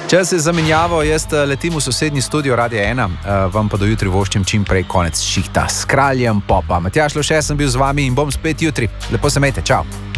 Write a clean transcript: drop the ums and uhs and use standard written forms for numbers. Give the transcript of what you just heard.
Čas je zamenjavo, jaz letim v sosednji studio Radia 1, vam pa do jutri voščim čim prej konec šihta s kraljem popa. Matjaž Lovše sem bil z vami in bom spet jutri. Lepo se imejte, čau.